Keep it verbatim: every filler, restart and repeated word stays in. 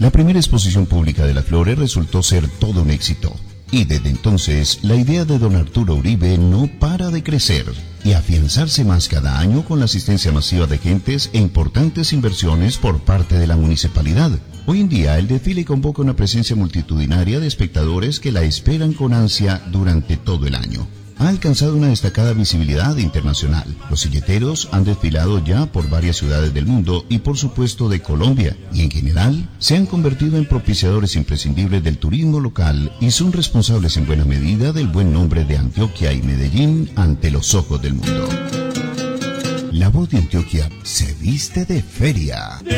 La primera exposición pública de las flores resultó ser todo un éxito. Y desde entonces, la idea de don Arturo Uribe no para de crecer y afianzarse más cada año con la asistencia masiva de gentes e importantes inversiones por parte de la municipalidad. Hoy en día, el desfile convoca una presencia multitudinaria de espectadores que la esperan con ansia durante todo el año. Ha alcanzado una destacada visibilidad internacional. Los silleteros han desfilado ya por varias ciudades del mundo y por supuesto de Colombia, y en general se han convertido en propiciadores imprescindibles del turismo local y son responsables en buena medida del buen nombre de Antioquia y Medellín ante los ojos del mundo. La voz de Antioquia se viste de feria.